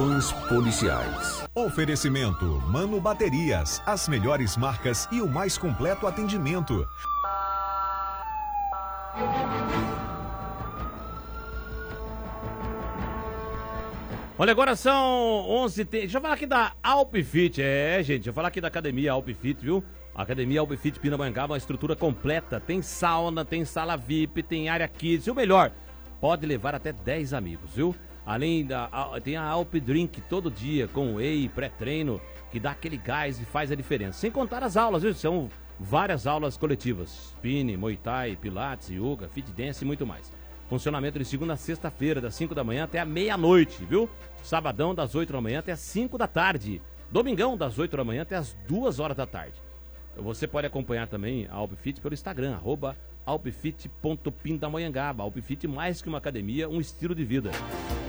Policiais. Oferecimento Mano Baterias, as melhores marcas e o mais completo atendimento. Olha, agora são 11h. Deixa eu falar aqui da Alpfit. Gente, deixa eu falar aqui da Academia Alpfit, viu? A Academia Alpfit Pindamonhangaba é uma estrutura completa. Tem sauna, tem sala VIP, tem área kids. E o melhor, pode levar até 10 amigos, viu? Além tem a Alp Drink todo dia, com whey, pré-treino, que dá aquele gás e faz a diferença. Sem contar as aulas, viu? São várias aulas coletivas. Spinning, Muay Thai, Pilates, Yoga, Fit Dance e muito mais. Funcionamento de segunda a sexta-feira, das 5 da manhã até a meia-noite, viu? Sabadão, das 8 da manhã até as 5 da tarde. Domingão, das 8 da manhã até as 2 horas da tarde. Você pode acompanhar também a Alpfit pelo Instagram, @alpfit.pindamonhangaba. Alpfit mais que uma academia, um estilo de vida.